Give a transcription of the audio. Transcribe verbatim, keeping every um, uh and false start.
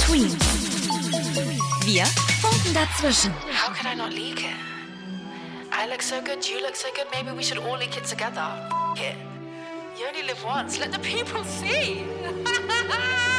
Queens. Wir funken dazwischen. How could I not leak it? I look so good, you look so good, maybe we should all leak it together. F it. You only live once, let the people see.